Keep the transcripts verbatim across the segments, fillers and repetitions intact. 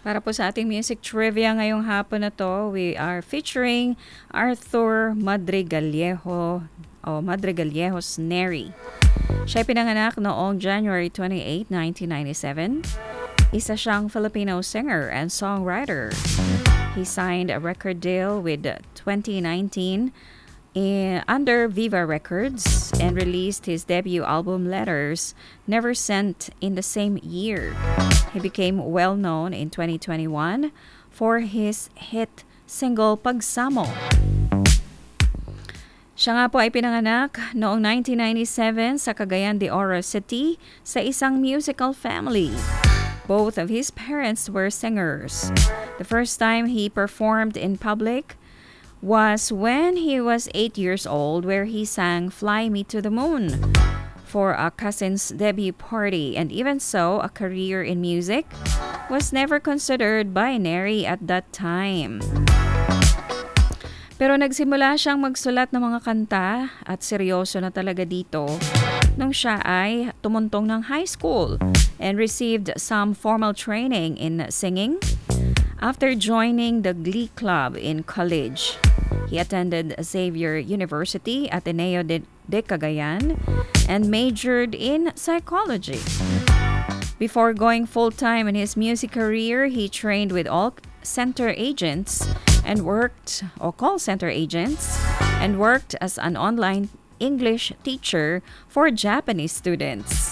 Para po sa ating music trivia ngayong hapon na to, we are featuring Arthur Madrigaliejo o Madrigaliejos Neri. Siya ay pinanganak noong January twenty-eighth, nineteen ninety-seven. Isa siyang Filipino singer and songwriter. He signed a record deal with twenty nineteen in, under Viva Records and released his debut album Letters, Never Sent in the same year. He became well known in twenty twenty-one for his hit single Pagsamo. Siya nga po ay pinanganak noong nineteen ninety-seven sa Cagayan de Oro City sa isang musical family. Both of his parents were singers. The first time he performed in public was when he was eight years old, where he sang Fly Me to the Moon for a cousin's debut party. And even so, a career in music was never considered by Neri at that time. Pero nagsimula siyang magsulat ng mga kanta at seryoso na talaga dito nung siya ay tumuntong ng high school and received some formal training in singing. After joining the Glee Club in college, he attended Xavier University, Ateneo de, de Cagayan, and majored in psychology. Before going full-time in his music career, he trained with all center agents and worked, or call center agents, and worked as an online English teacher for Japanese students.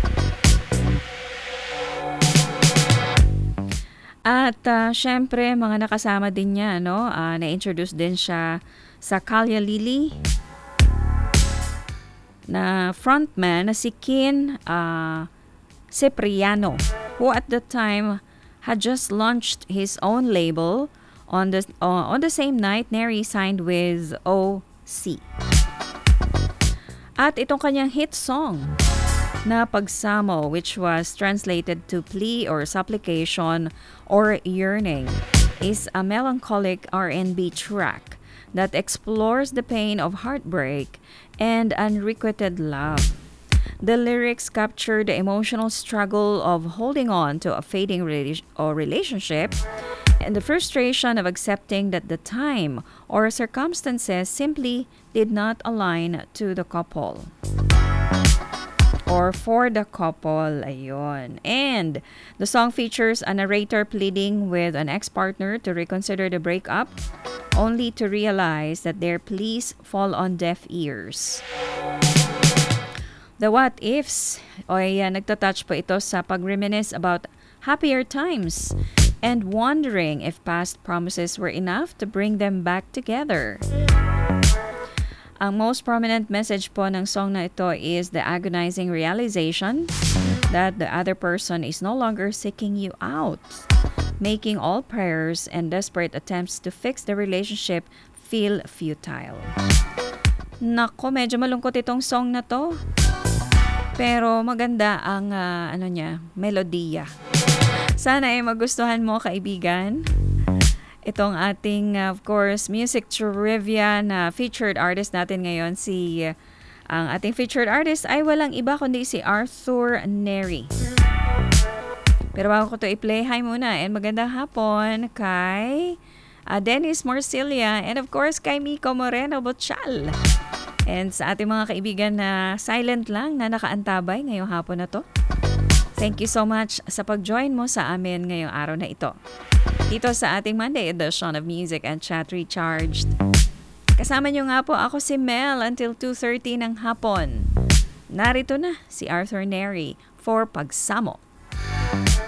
At uh, syempre, mga nakasama din niya, no? Uh, na-introduce din siya sa Kalya Lili na frontman na si Kin uh, Cipriano, who at the time had just launched his own label. On the, uh, on the same night, Neri signed with O C. At itong kanyang hit song na Pagsamo, which was translated to plea or supplication or yearning, is a melancholic R and B track that explores the pain of heartbreak and unrequited love. The lyrics capture the emotional struggle of holding on to a fading rela- or relationship and the frustration of accepting that the time or circumstances simply did not align to the couple. Or for the couple, ayun. And the song features a narrator pleading with an ex-partner to reconsider the breakup, only to realize that their pleas fall on deaf ears. The what ifs, o ayan, nagtatouch po ito sa pag-reminisce about happier times and wondering if past promises were enough to bring them back together. Ang most prominent message po ng song na ito is the agonizing realization that the other person is no longer seeking you out, making all prayers and desperate attempts to fix the relationship feel futile. Nako, medyo malungkot itong song na to. Pero maganda ang uh, ano niya, melodiya. Sana ay magustuhan mo, kaibigan. Itong ating, uh, of course, music trivia na featured artist natin ngayon, si uh, ang ating featured artist ay walang iba kundi si Arthur Neri. Pero bago ko to i-play, hi muna and magandang hapon kay uh, Dennis Morcilia and of course kay Miko Moreno Botchal. And sa ating mga kaibigan na silent lang na nakaantabay ngayong hapon na to. Thank you so much sa pag-join mo sa amin ngayong araw na ito. Dito sa ating Monday edition of Music and Chat Recharged. Kasama niyo nga po ako si Mel until two thirty ng hapon. Narito na si Arthur Neri for Pagsamo.